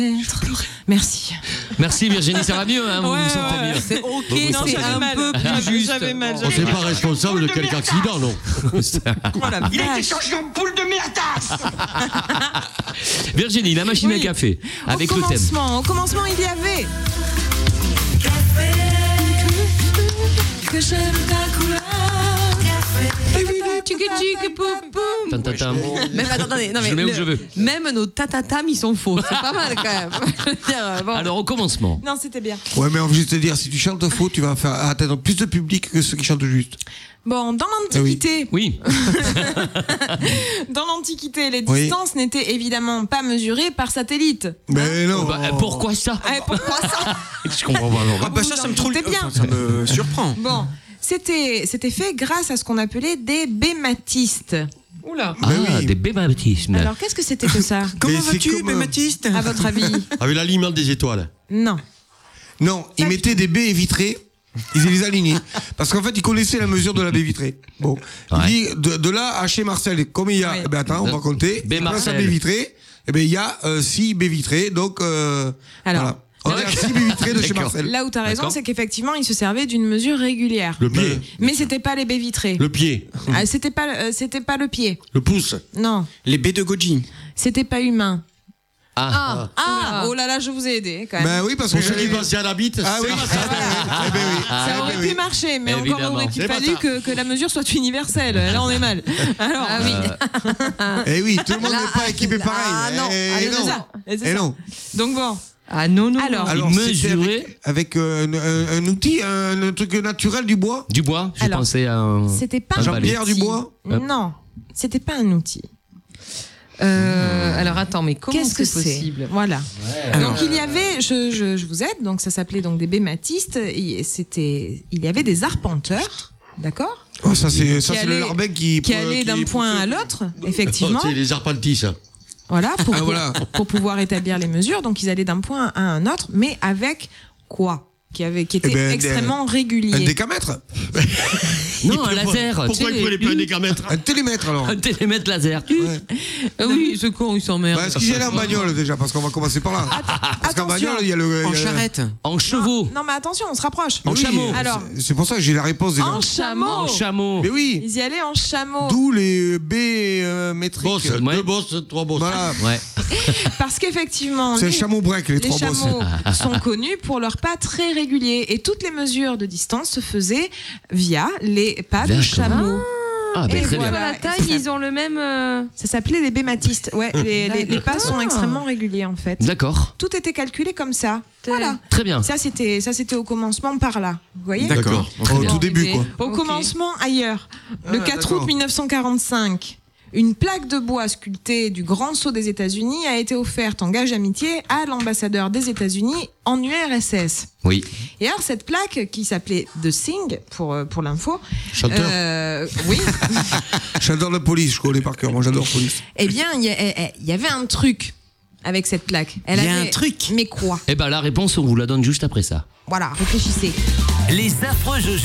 Merci. Merci Virginie, ça va mieux, hein, vous Ouais, vous sentez ouais. mieux. C'est ok, Vous non, sentez c'est mieux. un peu plus juste. J'avais mal. On n'est pas responsable de quelque accident, non? Voilà, Il a été changé en poule de merdasse. Virginie, la machine Oui. à café, avec le thème. Au commencement, il y avait. Que j'aime ta couleur. Tantatam. Même, attendez, non, mais Je le mets où je veux. Même nos tatatam, ils sont faux. C'est pas mal quand même. Je veux dire, bon. Alors au commencement. Non, c'était bien. Ouais, mais on va juste te dire, si tu chantes faux, tu vas faire atteindre plus de public que ceux qui chantent juste. Bon, dans l'Antiquité, Oui. dans l'Antiquité, les Oui. distances n'étaient évidemment pas mesurées par satellite. Mais non. Bah, pourquoi ça? Pourquoi ça? Je comprends pas. Ah bah ça me trouve C'était bien. ça me surprend. Bon, c'était fait grâce à ce qu'on appelait des bématistes. Oula. Ah, oui. des bébaptismes. Alors, qu'est-ce que c'était que ça, Comment Mais c'est vas-tu, comme, Baptiste? à votre avis? Avec l'aliment des étoiles. Non. Non, ils mettaient des baies vitrées, ils les alignaient. Parce qu'en fait, ils connaissaient la mesure de la baie vitrée. Bon. Ouais. Il dit, de là à chez Marcel, comme il y a, Oui. eh ben attends, on va compter. Baie Il place la Marcel. baie vitrée, eh ben il y a 6 baies vitrées, donc, Alors, voilà. On est à 6 baies vitrées de chez D'accord. Marcel. là où tu as raison, D'accord. c'est qu'effectivement, ils se servaient d'une mesure régulière. Le pied. Mais c'était pas les baies vitrées. Le pied. Ah, c'était pas le pied. Le pouce. Non. Les baies de Goji. C'était pas humain. Ah. Oh là là, je vous ai aidé quand même. Ben oui, parce que Ceux qui pensaient à la bite, Ah oui, eh ben oui. Ça aurait pu marcher, mais encore Évidemment. aurait-il C'est pas fallu ça. que la mesure soit universelle. Là, on est mal. Alors, Eh oui, tout le monde Là, n'est pas équipé là, pareil. ah non, Eh allez, non. c'est ça. Et c'est Eh ça. non. Donc bon. Ah non, non. Alors, Alors, Mesurer. c'était avec un outil, un truc naturel du bois. Du bois, j'ai Alors, pensé à un. c'était pas Un un Jean-Pierre outil. Dubois. Non, c'était pas un outil. Alors attends, mais comment Qu'est-ce que c'est c'est possible? Voilà. Donc il y avait, je vous aide, donc ça s'appelait donc des bématistes. Il y avait des arpenteurs, d'accord, Oh, ça c'est le allaient- larbin qui allaient d'un point à l'autre, effectivement. c'est les arpentis, ça. Voilà, Ah, voilà. pour pouvoir établir les mesures. Donc ils allaient d'un point à un autre, mais avec quoi qui était Eh ben, extrêmement Un régulier. décamètre. Non, un laser. tu Pourquoi sais, il prenait pas un décamètre? Un télémètre alors. un télémètre laser. Ouais. Ah oui, ce con, il s'emmerde. Bah, est-ce qu'il y allait en bagnole déjà? Parce qu'on va commencer par là. Parce qu'en attention. bagnole, il y a le. En il y a- charrette. En chevaux. Non, mais attention, on se rapproche. En Oui, chameau. Alors, c'est pour ça que j'ai la réponse déjà. en chameau. En chameau. Mais oui. Ils y allaient en chameau. D'où les baies métriques. Boss, Ouais. 2 bosses, 3 bosses. Voilà. Ouais. Parce qu'effectivement, C'est le les- chameau break, les les trois bosses. chameaux sont connus pour leurs pas très réguliers et toutes les mesures de distance se faisaient via les pas de D'accord. chameau. Ah, ben Et très voilà. bien. La taille, ils ont le même. Ça s'appelait les bématistes. Ouais, les pas sont extrêmement réguliers en fait. D'accord. Tout était calculé comme ça. Voilà. Très bien. Ça c'était au commencement par là. Vous voyez D'accord. Très Au bien. tout début, quoi. Au Ok. commencement ailleurs. Le Ah, 4 d'accord. août 1945. Une plaque de bois sculptée du Grand Sceau des États-Unis a été offerte en gage d'amitié à l'ambassadeur des États-Unis en URSS. Oui. Et alors cette plaque qui s'appelait The Thing pour l'info. Chanteur. Oui. J'adore la police, je connais par cœur. Moi, j'adore police. Eh bien, il y avait un truc avec cette plaque. Il y a un truc. Mais quoi? Eh ben la réponse, on vous la donne juste après ça. Voilà, réfléchissez. Les affreux Jojo.